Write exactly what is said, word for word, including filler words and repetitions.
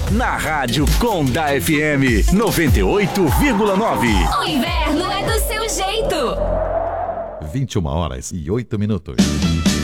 Na Rádio Conda F M noventa e oito vírgula nove. O inverno é do seu jeito. vinte e uma horas e oito minutos.